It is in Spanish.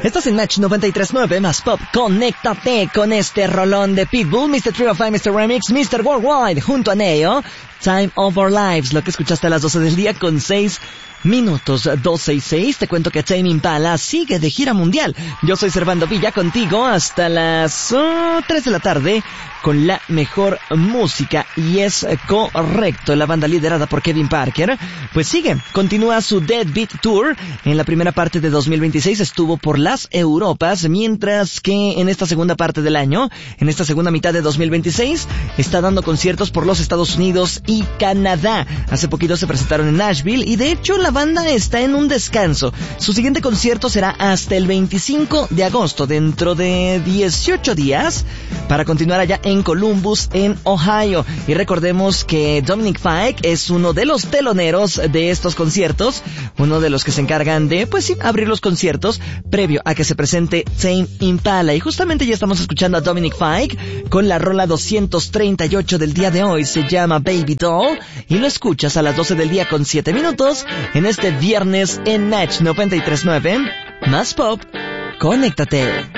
Estás en Match 93.9 más Pop. Conéctate con este rolón de Pitbull, Mr. 305, Mr. Remix, Mr. Worldwide, junto a Neo. Time of Our Lives, lo que escuchaste a las 12 del día con 6 minutos. 12 y 6, te cuento que Tame Impala sigue de gira mundial. Yo soy Servando Villa, contigo hasta las 3 de la tarde con la mejor música. Y es correcto, la banda liderada por Kevin Parker pues sigue, continúa su Dead Beat Tour. En la primera parte de 2026 estuvo por las Europas, mientras que en esta segunda parte del año, en esta segunda mitad de 2026, está dando conciertos por los Estados Unidos y Canadá. Hace poquito se presentaron en Nashville y de hecho la banda está en un descanso. Su siguiente concierto será hasta el 25 de agosto, dentro de 18 días, para continuar allá en Columbus, en Ohio. Y recordemos que Dominic Fike es uno de los teloneros de estos conciertos, uno de los que se encargan de, pues sí, abrir los conciertos previo a que se presente Tame Impala. Y justamente ya estamos escuchando a Dominic Fike con la rola 238 del día de hoy. Se llama Baby Doll y lo escuchas a las 12 del día con 7 minutos en este viernes en Match 93.9 más Pop. Conéctate.